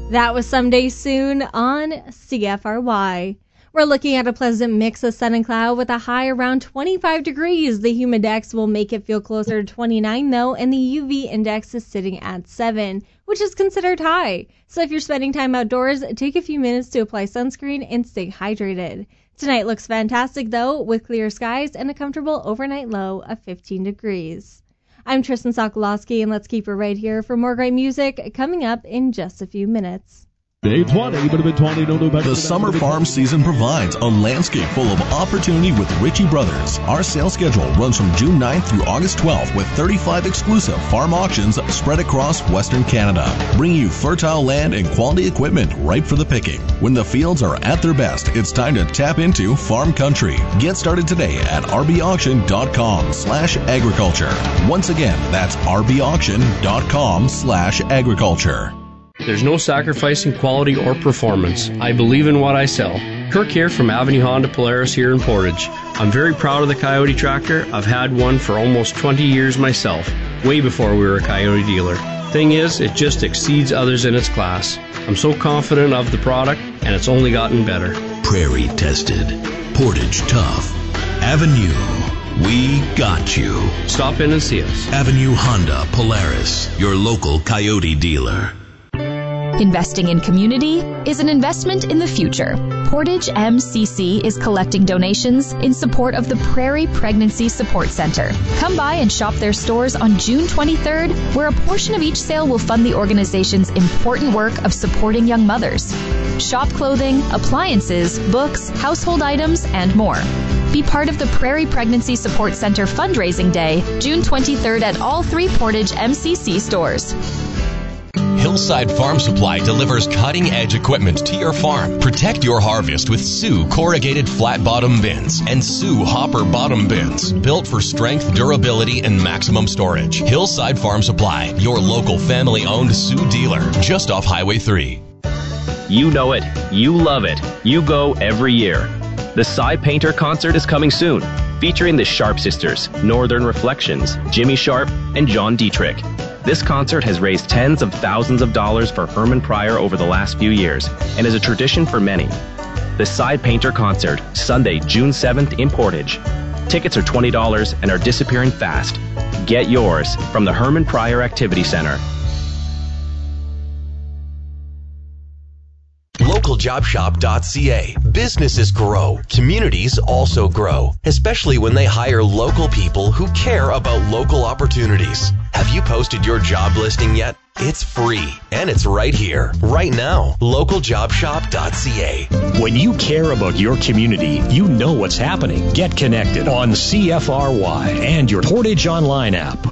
That was Someday Soon on CFRY. We're looking at a pleasant mix of sun and cloud with a high around 25 degrees. The humidex will make it feel closer to 29 though, and the UV index is sitting at 7, which is considered high. So if you're spending time outdoors, take a few minutes to apply sunscreen and stay hydrated. Tonight looks fantastic though, with clear skies and a comfortable overnight low of 15 degrees. I'm Tristan Sokolowski, and let's keep it right here for more great music coming up in just a few minutes. Day 20, but a bit 20, don't do better. The summer farm season provides a landscape full of opportunity with Ritchie Brothers. Our sales schedule runs from June 9th through August 12th with 35 exclusive farm auctions spread across Western Canada, bringing you fertile land and quality equipment ripe for the picking. When the fields are at their best, it's time to tap into farm country. Get started today at rbauction.com/agriculture. Once again, that's rbauction.com/agriculture. There's no sacrificing quality or performance. I believe in what I sell. Kirk here from Avenue Honda Polaris here in Portage. I'm very proud of the Coyote tractor. I've had one for almost 20 years myself, way before we were a Coyote dealer. Thing is, it just exceeds others in its class. I'm so confident of the product, and it's only gotten better. Prairie tested. Portage tough. Avenue. We got you. Stop in and see us. Avenue Honda Polaris, your local Coyote dealer. Investing in community is an investment in the future. Portage MCC is collecting donations in support of the Prairie Pregnancy Support Center. Come by and shop their stores on June 23rd, where a portion of each sale will fund the organization's important work of supporting young mothers. Shop clothing, appliances, books, household items, and more. Be part of the Prairie Pregnancy Support Center fundraising day, June 23rd at all 3 Portage MCC stores. Hillside Farm Supply delivers cutting-edge equipment to your farm. Protect your harvest with Sioux corrugated flat-bottom bins and Sioux hopper bottom bins, built for strength, durability, and maximum storage. Hillside Farm Supply, your local family-owned Sioux dealer, just off Highway 3. You know it. You love it. You go every year. The Cy Painter concert is coming soon, featuring the Sharp Sisters, Northern Reflections, Jimmy Sharp, and John Dietrich. This concert has raised tens of thousands of dollars for Herman Pryor over the last few years and is a tradition for many. The Cy Painter Concert, Sunday, June 7th in Portage. Tickets are $20 and are disappearing fast. Get yours from the Herman Pryor Activity Center. LocalJobShop.ca. Businesses grow. Communities also grow, especially when they hire local people who care about local opportunities. Have you posted your job listing yet? It's free, and it's right here, right now. LocalJobShop.ca. When you care about your community, you know what's happening. Get connected on CFRY and your Portage Online app.